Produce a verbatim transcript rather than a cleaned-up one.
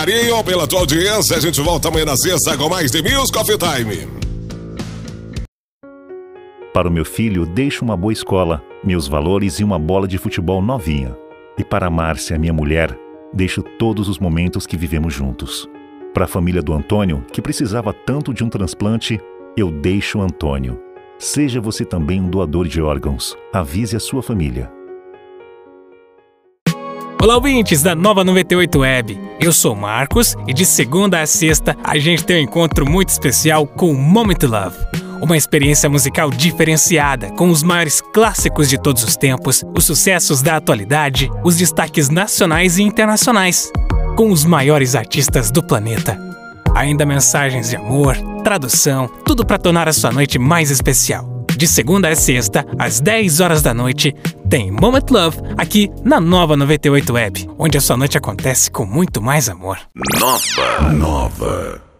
Carinho pela tua audiência. A gente volta amanhã na sexta com mais de Mills Coffee Time. Para o meu filho, deixo uma boa escola, meus valores e uma bola de futebol novinha. E para a Márcia, minha mulher, deixo todos os momentos que vivemos juntos. Para a família do Antônio, que precisava tanto de um transplante, eu deixo o Antônio. Seja você também um doador de órgãos. Avise a sua família. Olá, ouvintes da Nova noventa e oito Web. Eu sou o Marcos e de segunda a sexta a gente tem um encontro muito especial com o Moment Love. Uma experiência musical diferenciada, com os maiores clássicos de todos os tempos, os sucessos da atualidade, os destaques nacionais e internacionais, com os maiores artistas do planeta. Ainda mensagens de amor, tradução, tudo para tornar a sua noite mais especial. De segunda a sexta, às dez horas da noite, tem Moment Love aqui na Nova noventa e oito Web, onde a sua noite acontece com muito mais amor. Nova. Nova.